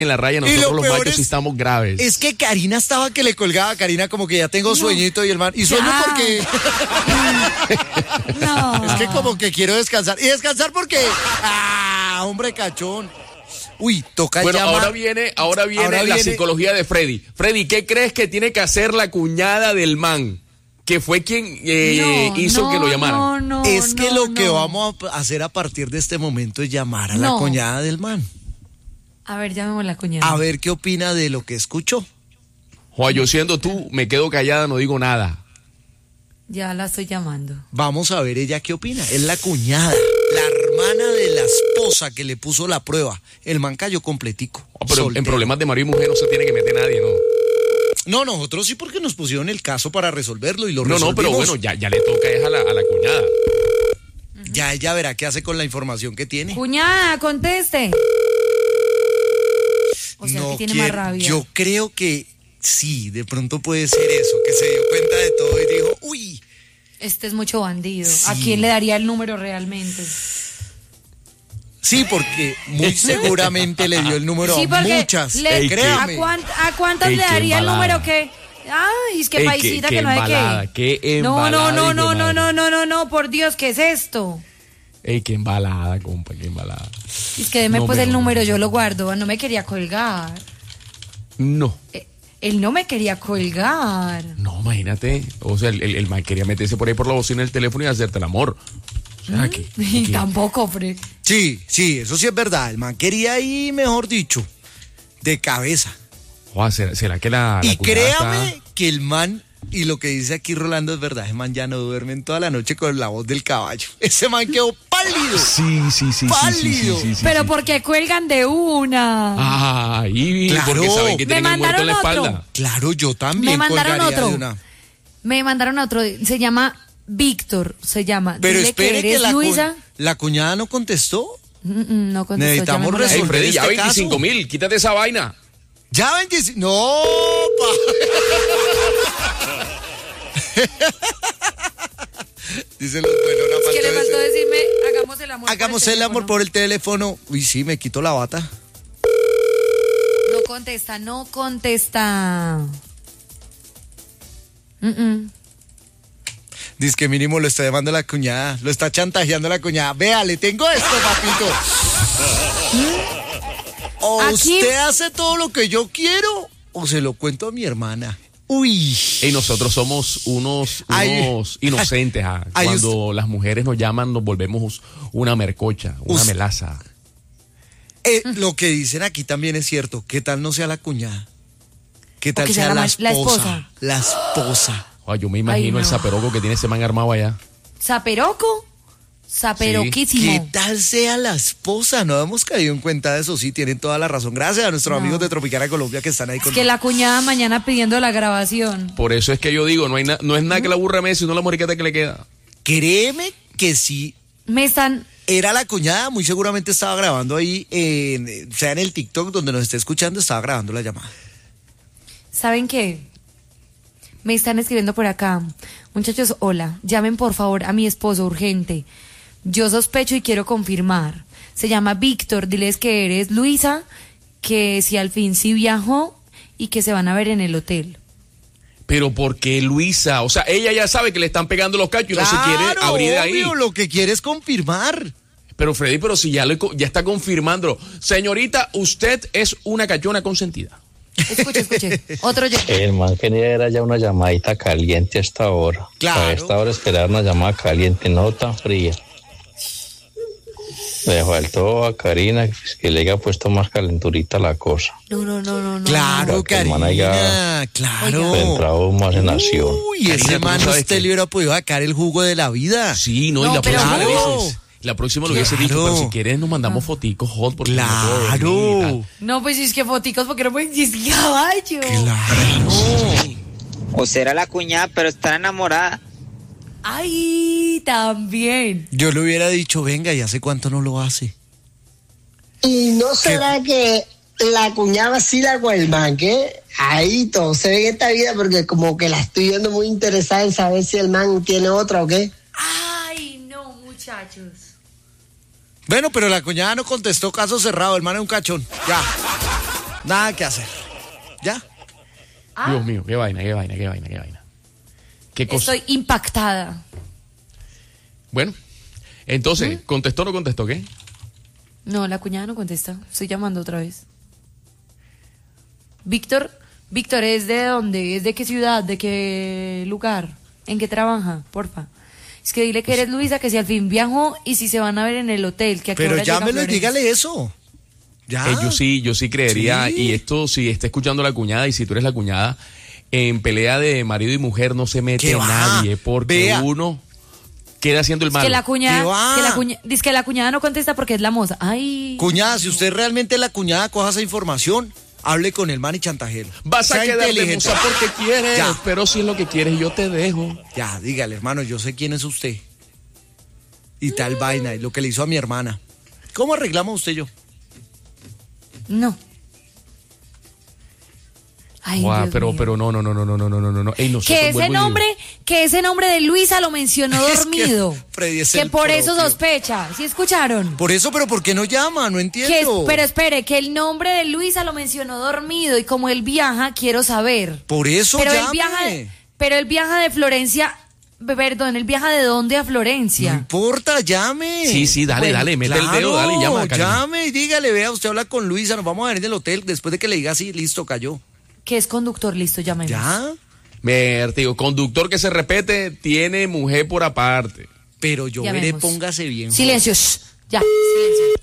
en la raya, nosotros los machos sí estamos graves. Es que Karina estaba que le colgaba, Karina como que ya tengo sueñito y el man, y sueño porque... No. Es que como que quiero descansar. ¿Y descansar por qué? Ah, hombre cachón. Uy, toca bueno, llamar. Ahora viene la psicología de Freddy. Freddy, ¿qué crees que tiene que hacer la cuñada del man? Que fue quien hizo que lo llamaran. Lo que vamos a hacer a partir de este momento es llamar a la cuñada del man. A ver, llamemos a la cuñada. A ver qué opina de lo que escuchó. Joder, yo siendo tú, me quedo callada, no digo nada. Ya la estoy llamando. Vamos a ver ella qué opina. Es la cuñada, la hermana de la esposa que le puso la prueba. El man cayó completico. Pero en problemas de marido y mujer no se tiene que meter nadie, ¿no? No, nosotros sí, porque nos pusieron el caso para resolverlo y lo resolvimos. No, pero bueno, ya le toca a la cuñada. Ya ella verá qué hace con la información que tiene. Cuñada, conteste. O sea, que tiene más rabia. Yo creo que sí, de pronto puede ser eso, que se dio cuenta de todo y dijo, uy. Este es mucho bandido. Sí. ¿A quién le daría el número realmente? Sí, porque muy seguramente le dio el número a muchas. Créame. ¿A cuántas le daría el número que? Ay, es que paisita que no hay que. No, por Dios, ¿qué es esto? Ey, qué embalada, compa, qué embalada. Es que deme pues el número, yo lo guardo. No me quería colgar. No. Él no me quería colgar. No, imagínate. O sea, el man quería meterse por ahí por la bocina del teléfono y hacerte el amor. O sea, Tampoco, Fred. Sí, eso sí es verdad. El man quería ir, mejor dicho, de cabeza. Joder, ¿será que la y créame que el man, y lo que dice aquí Rolando es verdad, ese man ya no duerme en toda la noche con la voz del caballo. Ese man quedó pálido. Sí. Pálido. Pero ¿por qué cuelgan de una? Claro. Porque saben que tienen el muerto en la espalda. Claro, yo también colgaría de una. Me mandaron otro, se llama Víctor, Pero dile espere que eres Luisa. ¿La cuñada no contestó? No contestó. Necesitamos resolver Freddy, ya este 25,000, quítate esa vaina. Ya 25, no, Dicen los buenos. Es que le faltó decirme, hagamos el amor. Hagamos el amor por el teléfono. Uy, sí, me quito la bata. No contesta. Dice que mínimo lo está llamando la cuñada, lo está chantajeando la cuñada. Vea, le tengo esto, papito. O usted hace todo lo que yo quiero, o se lo cuento a mi hermana. Uy. Y nosotros somos unos inocentes. Cuando las mujeres nos llaman, nos volvemos una mercocha, una melaza. Lo que dicen aquí también es cierto. ¿Qué tal no sea la cuñada? ¿Qué tal sea la esposa? La esposa. Yo me imagino el zaperoco que tiene ese man armado allá. ¿Zaperoco? Zaperoquísimo. ¿Qué tal sea la esposa? No hemos caído en cuenta de eso. Sí, tienen toda la razón. Gracias a nuestros amigos de Tropicana Colombia que están ahí con nosotros. Que la cuñada mañana pidiendo la grabación. Por eso es que yo digo, no es nada que la burra me, sino la moriqueta que le queda. Créeme que sí. Era la cuñada, muy seguramente estaba grabando ahí, sea en el TikTok donde nos esté escuchando, estaba grabando la llamada. ¿Saben qué? Me están escribiendo por acá. Muchachos, hola, llamen por favor a mi esposo urgente. Yo sospecho y quiero confirmar. Se llama Víctor, diles que eres Luisa, que si al fin sí viajó y que se van a ver en el hotel. Pero ¿por qué Luisa? O sea, ella ya sabe que le están pegando los cachos y no se quiere abrir de ahí. Lo que quiere es confirmar. Pero Freddy, si ya está confirmándolo. Señorita, usted es una cachona consentida. Escuche. Otro ya. El man quería era ya una llamadita caliente a esta hora. Claro. A esta hora esperar una llamada caliente, no tan fría. Le faltó a Karina que le haya puesto más calenturita la cosa. No. Claro, Karina, claro. Entrado más en acción. Uy, ese man usted le hubiera podido sacar el jugo de la vida. Sí, no, y la próxima lo hubiese dicho, pero si quieres nos mandamos foticos hot porque claro. No, pues es que foticos porque no pueden decir caballo. Claro. O será la cuñada, pero está enamorada. Ay, también. Yo le hubiera dicho, venga, ¿y hace cuánto no lo hace? ¿Y no será que la cuñada vacila con el man? Que ahí todo se ve en esta vida porque como que la estoy viendo muy interesada en saber si el man tiene otra o qué. Ay, no, muchachos. Bueno, pero la cuñada no contestó, caso cerrado, el man es un cachón. Ya. Nada que hacer. ¿Ya? Dios mío, qué vaina. ¿Qué cosa? Estoy impactada. Bueno, entonces, ¿contestó o no contestó qué? No, la cuñada no contesta. Estoy llamando otra vez. Víctor, ¿es de dónde? ¿Es de qué ciudad? ¿De qué lugar? ¿En qué trabaja? Porfa. Es que dile que eres Luisa, que si al fin viajó y si se van a ver en el hotel. Que pero llámelo y dígale eso. Ya. Yo sí creería, sí. Y esto, si está escuchando la cuñada y si tú eres la cuñada, en pelea de marido y mujer no se mete nadie, porque uno queda haciendo el mal. Que la cuñada, dice que la cuñada no contesta porque es la moza. Ay. Cuñada, si usted realmente es la cuñada, coja esa información, hable con el man y chantajero. Vas a quedar de moza porque quieres, pero si es lo que quieres, yo te dejo. Ya, dígale, hermano, yo sé quién es usted. Y tal vaina, y lo que le hizo a mi hermana. ¿Cómo arreglamos usted y yo? No. Ay, wow, pero no. Ey, que ese nombre de Luisa lo mencionó dormido. Que por eso sospecha. ¿Sí escucharon? Por eso, pero ¿por qué no llama? No entiendo. Pero espere, que el nombre de Luisa lo mencionó dormido y como él viaja, quiero saber. Por eso llame. Pero él viaja de Florencia. Perdón, ¿él viaja de dónde a Florencia? No importa, llame. Sí, dale, mete el dedo, dale, llama. Llame y dígale, vea, usted habla con Luisa, nos vamos a ver en el hotel, después de que le diga así, listo, cayó. Que es conductor, listo, llamemos. ¿Ya? Digo, conductor que se repete, tiene mujer por aparte. Pero yo veré, póngase bien. Silencio, ya, silencio.